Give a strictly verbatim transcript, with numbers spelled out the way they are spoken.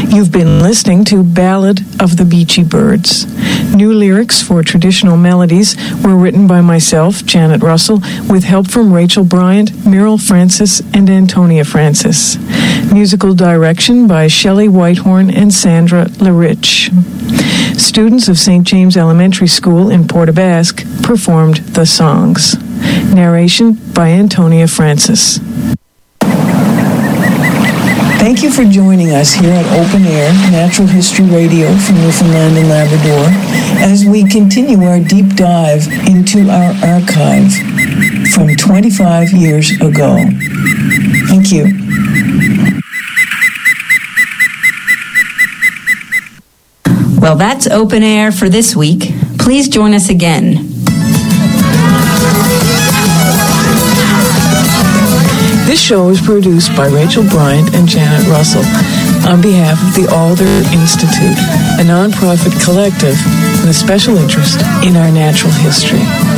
You've been listening to Ballad of the Beachy Birds. New lyrics for traditional melodies were written by myself, Janet Russell, with help from Rachel Bryant, Meryl Francis, and Antonia Francis. Musical direction by Shelley Whitehorn and Sandra LaRich. Students of Saint James Elementary School in Port aux Basques performed the songs. Narration by Antonia Francis. Thank you for joining us here at Open Air Natural History Radio from Newfoundland and Labrador as we continue our deep dive into our archive from twenty-five years ago. Thank you. Well, that's Open Air for this week. Please join us again. This show is produced by Rachel Bryant and Janet Russell on behalf of the Alder Institute, a nonprofit collective with a special interest in our natural history.